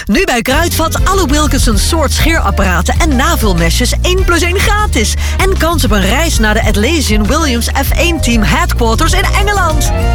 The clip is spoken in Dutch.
Nu bij Kruidvat alle Wilkinson soort scheerapparaten en navulmesjes 1 + 1 gratis. En kans op een reis naar de Atlassian Williams F1 Team Headquarters in Engeland.